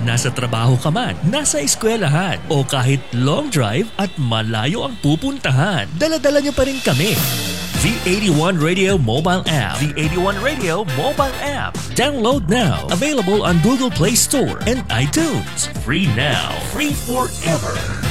Nasa trabaho ka man, nasa eskwelahan, o kahit long drive at malayo ang pupuntahan, dala-dala niyo pa rin kami. The 81 Radio Mobile App. The 81 Radio Mobile App. Download now. Available on Google Play Store and iTunes. Free now. Free forever.